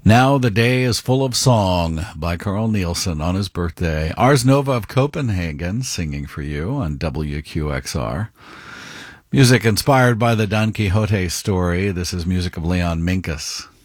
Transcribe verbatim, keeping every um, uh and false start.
Now the Day is Full of Song by Carl Nielsen on his birthday. Ars Nova of Copenhagen singing for you on W Q X R. Music inspired by the Don Quixote story. This is music of Leon Minkus.